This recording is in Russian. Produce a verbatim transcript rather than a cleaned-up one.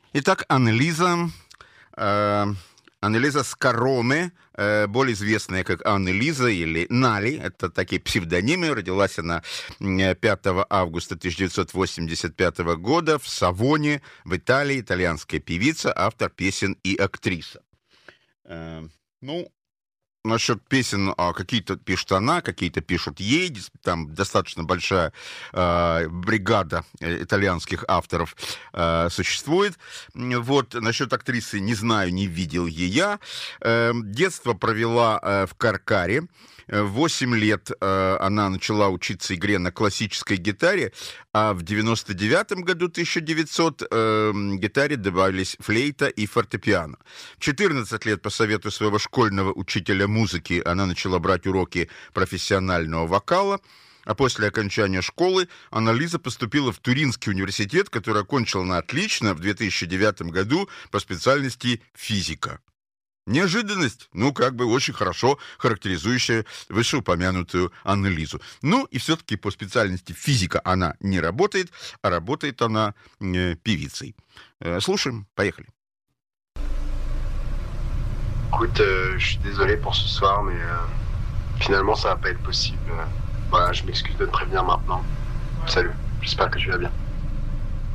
Итак, Анна-Лиза, э, Анна-Лиза Скоромэ, э, более известная как Анна-Лиза или Нали, это такие псевдонимы. Родилась она пятого августа тысяча девятьсот восемьдесят пятого года в Савоне, в Италии, итальянская певица, автор песен и актриса. Э, ну, насчет песен, а, какие-то пишет она, какие-то пишут ей. Там достаточно большая э, бригада итальянских авторов э, существует. Вот, насчет актрисы не знаю, не видел ее. Э, детство провела э, в Каркаре. В восемь лет э, она начала учиться игре на классической гитаре, а в девяносто девятом году, тысяча девятьсот, э, гитаре добавились флейта и фортепиано. В четырнадцать лет по совету своего школьного учителя музыки она начала брать уроки профессионального вокала, а после окончания школы Анна-Лиза поступила в Туринский университет, который окончила она отлично в две тысячи девятом году по специальности физика. Неожиданность, ну, как бы очень хорошо характеризующая вышеупомянутую Анну-Лизу. Ну, и все-таки по специальности физика она не работает, а работает она э, певицей. Э, слушаем, поехали. Écoute, euh, je suis désolé pour ce soir, mais euh, finalement ça va pas être possible. Euh, voilà, je m'excuse de te prévenir maintenant. Salut, j'espère que tu vas bien.